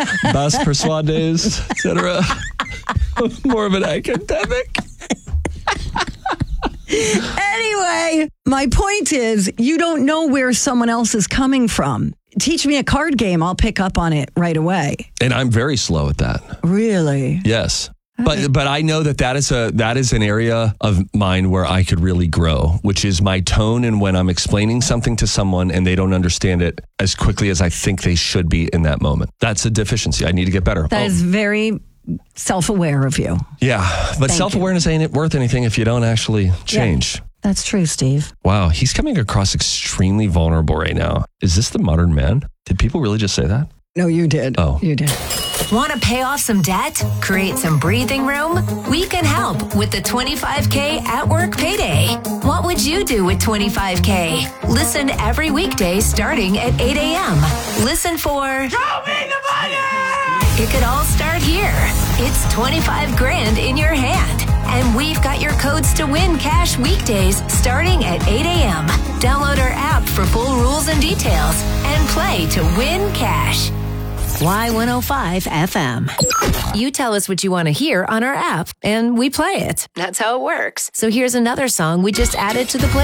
Bas persuades, etc. More of an academic. Anyway, my point is you don't know where someone else is coming from. Teach me a card game. I'll pick up on it right away. And I'm very slow at that. Really? Yes. But I know that is an area of mine where I could really grow, which is my tone and when I'm explaining something to someone and they don't understand it as quickly as I think they should be in that moment. That's a deficiency. I need to get better. That is very self-aware of you. Yeah, but self-awareness ain't worth anything if you don't actually change. Yeah, that's true, Steve. Wow, he's coming across extremely vulnerable right now. Is this the modern man? Did people really just say that? No, you did. Oh. You did. Want to pay off some debt? Create some breathing room? We can help with the 25K at work payday. What would you do with 25K? Listen every weekday starting at 8 a.m. Listen for Show me the money! It could all start here. It's 25 grand in your hand. And we've got your codes to win cash weekdays starting at 8 a.m. Download our app for full rules and details and play to win cash. Y105 FM. You tell us what you want to hear on our app, and we play it. That's how it works. So here's another song we just added to the playlist.